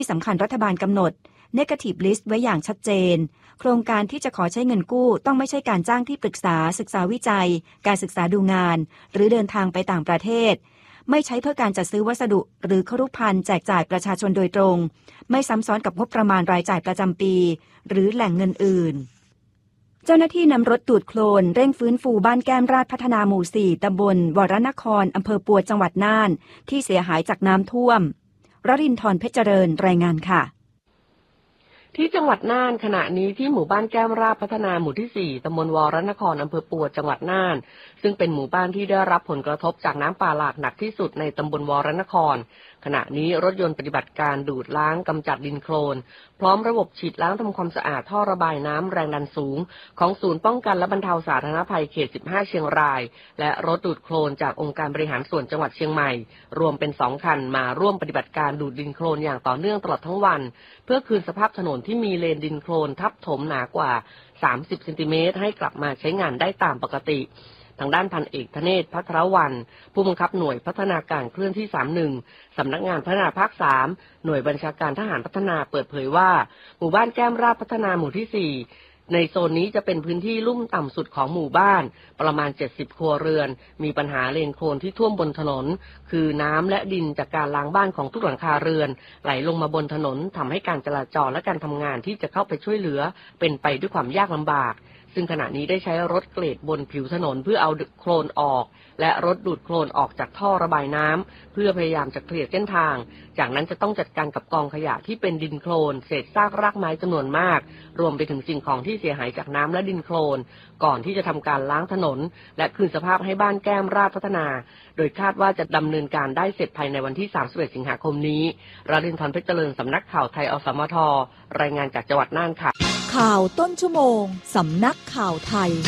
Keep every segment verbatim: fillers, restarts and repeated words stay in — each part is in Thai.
ที่สำคัญรัฐบาลกำหนด Negative List ไว้อย่างชัดเจนโครงการที่จะขอใช้เงินกู้ต้องไม่ใช่การจ้างที่ปรึกษาศึกษาวิจัยการศึกษาดูงานหรือเดินทางไปต่างประเทศไม่ใช้เพื่อการจัดซื้อวัสดุหรือครุภัณฑ์แจกจ่ายประชาชนโดยตรงไม่ซ้ำซ้อนกับงบประมาณรายจ่ายประจำปีหรือแหล่งเงินอื่นเจ้าหน้าที่นำรถดูดโคลนเร่งฟื้นฟูบ้านแก้มราชพัฒนาหมู่สี่ตำบลวรนครอำเภอปัวจังหวัดน่านที่เสียหายจากน้ำท่วมรรินทร์เพชรเจริญรายงานค่ะที่จังหวัดน่านขณะนี้ที่หมู่บ้านแก้มราชพัฒนาหมู่ที่สี่ตำบลวรนครอำเภอปัวจังหวัดน่านซึ่งเป็นหมู่บ้านที่ได้รับผลกระทบจากน้ำป่าหลากหนักที่สุดในตำบลวรนครขณะนี้รถยนต์ปฏิบัติการดูดล้างกำจัดดินโคลนพร้อมระบบฉีดล้างทำความสะอาดท่อระบายน้ำแรงดันสูงของศูนย์ป้องกันและบรรเทาสาธารณภัยเขตสิบห้าเชียงรายและรถดูดโคลนจากองค์การบริหารส่วนจังหวัดเชียงใหม่รวมเป็นสองคันมาร่วมปฏิบัติการดูดดินโคลนอย่างต่อเนื่องตลอดทั้งวันเพื่อคืนสภาพถนนที่มีเลนดินโคลนทับถมหนากว่าสามสิบเซนติเมตรให้กลับมาใช้งานได้ตามปกติทางด้านพันเอกธเนศภัทรวรรณผู้บังคับหน่วยพัฒนาการเคลื่อนที่สามสิบเอ็ดสำนักงานพัฒนาภาคสามหน่วยบัญชาการทหารพัฒนาเปิดเผยว่าหมู่บ้านแก้มราชพัฒนาหมู่ที่สี่ในโซนนี้จะเป็นพื้นที่ลุ่มต่ำสุดของหมู่บ้านประมาณเจ็ดสิบครัวเรือนมีปัญหาเลนโคลนที่ท่วมบนถนนคือน้ำและดินจากการล้างบ้านของทุกหลังคาเรือนไหลลงมาบนถนนทำให้การจราจรและการทำงานที่จะเข้าไปช่วยเหลือเป็นไปด้วยความยากลำบากซึ่งขณะนี้ได้ใช้รถเกรดบนผิวถนนเพื่อเอาโคลนออกและรถดูดโคลนออกจากท่อระบายน้ำเพื่อพยายามจะเคลียร์เส้นทางจากนั้นจะต้องจัดการกับกองขยะที่เป็นดินโคลนเศษซากรากไม้จำนวนมากรวมไปถึงสิ่งของที่เสียหายจากน้ำและดินโคลนก่อนที่จะทำการล้างถนนและคืนสภาพให้บ้านแก้มราชพัฒนาโดยคาดว่าจะดำเนินการได้เสร็จภายในวันที่สามสิบเอ็ดสิงหาคมนี้รรินทร์เพชรเจริญสำนักข่าวไทยอสมทรายงานจากจังหวัดน่านค่ะข่าวต้นชั่วโมงสำนักข่าวไทย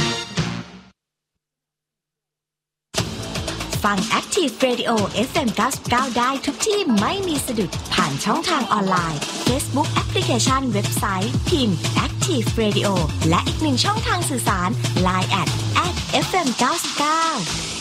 ฟัง Active Radio เอฟ เอ็ม เก้าสิบเก้าได้ทุกที่ไม่มีสะดุดผ่านช่องทางออนไลน์ Facebook แอปพลิเคชันเว็บไซต์พิมพ์ Active Radio และอีกหนึ่งช่องทางสื่อสาร ไลน์ แอท แอท เอฟ เอ็ม เก้าสิบเก้า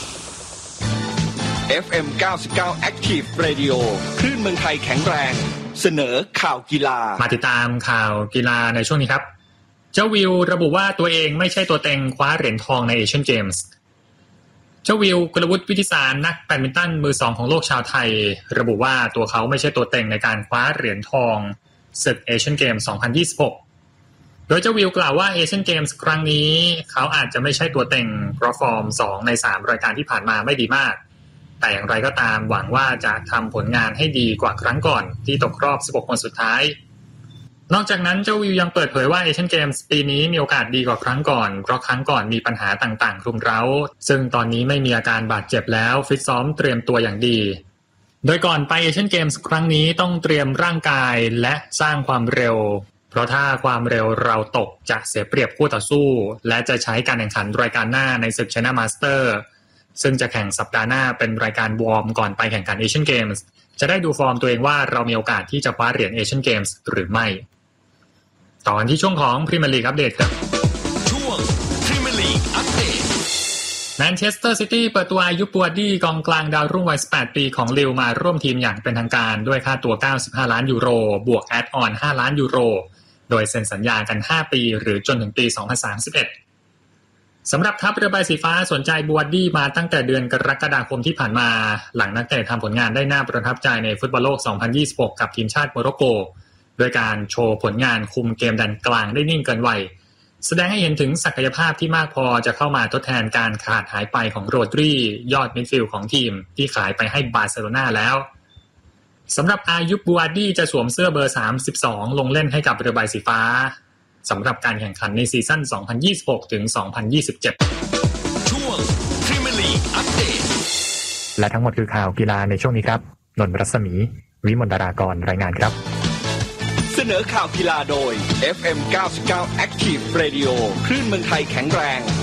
เอฟ เอ็ม เก้าสิบเก้า Active Radio คลื่นเมืองไทยแข็งแรงเสนอข่าวกีฬามาติดตามข่าวกีฬาในช่วงนี้ครับเจ้าวิวระบุว่าตัวเองไม่ใช่ตัวเต็งคว้าเหรียญทองในเอเชียนเกมส์เจ้าวิวกลวุฒิวิทิสารนักแบดมินตันมือสองของโลกชาวไทยระบุว่าตัวเขาไม่ใช่ตัวเต็งในการคว้าเหรียญทองศึกเอเชียนเกมส์สองพันยี่สิบหกโดยเจ้าวิวกล่าวว่าเอเชียนเกมส์ครั้งนี้เขาอาจจะไม่ใช่ตัวเต็งเพราะฟอร์มสองในสามรายการที่ผ่านมาไม่ดีมากแต่อย่างไรก็ตามหวังว่าจะทำผลงานให้ดีกว่าครั้งก่อนที่ตกรอบสิบหกคนสุดท้ายนอกจากนั้นเจ้าวิวยังเปิดเผยว่าเอเชียนเกมส์ปีนี้มีโอกาสดีกว่าครั้งก่อนเพราะครั้งก่อนมีปัญหาต่างๆรุมเร้าซึ่งตอนนี้ไม่มีอาการบาดเจ็บแล้วฟิตซ้อมเตรียมตัวอย่างดีโดยก่อนไปเอเชียนเกมส์ครั้งนี้ต้องเตรียมร่างกายและสร้างความเร็วเพราะถ้าความเร็วเราตกจะเสียเปรียบคู่ต่อสู้และจะใช้การแข่งขันรายการหน้าในศึก China Master ซึ่งจะแข่งสัปดาห์หน้าเป็นรายการวอร์มก่อนไปแข่งขันเอเชียนเกมส์จะได้ดูฟอร์มตัวเองว่าเรามีโอกาสที่จะคว้าเหรียญเอเชียนเกมส์หรือไม่ตอนที่ช่วงของพรีเมียร์ลีกอัปเดตครับช่วงพรีเมียร์ลีกอัปเดตแมนเชสเตอร์ซิตี้เปิดตัวอายุบัวดี้กองกลางดาวรุ่งวัยสิบแปดปีของลิลมาร่วมทีมอย่างเป็นทางการด้วยค่าตัวเก้าสิบห้าล้านยูโรบวกแอดออนห้าล้านยูโรโดยเซ็นสัญญากันห้าปีหรือจนถึงปีสองพันสามสิบเอ็ดสำหรับทัพเรือใบสีฟ้าสนใจบัวดี้มาตั้งแต่เดือนกรกฎาคมที่ผ่านมาหลังนักเตะทำผลงานได้น่าประทับใจในฟุตบอลโลกสองพันยี่สิบหกกับทีมชาติโมร็อกโกโดยการโชว์ผลงานคุมเกมดันกลางได้นิ่งเกินวัยแสดงให้เห็นถึงศักยภาพที่มากพอจะเข้ามาทดแทนการขาดหายไปของโรดรียอดมิดฟิลด์ของทีมที่ขายไปให้บาร์เซโลนาแล้วสำหรับอายุบัวดี้จะสวมเสื้อเบอร์สามสิบสองลงเล่นให้กับเรือใบสีฟ้าสำหรับการแข่งขันในซีซั่นสองพันยี่สิบหกถึงสองพันยี่สิบเจ็ดช่วงพรีเมียร์ลีกอัปเดตและทั้งหมดคือข่าวกีฬาในช่วงนี้ครับนนท์รัศมีวิมลดารากรรายงานครับเสนอข่าวกีฬาโดย เอฟ เอ็ม เก้าสิบเก้า Active Radio คลื่นเมืองไทยแข็งแรง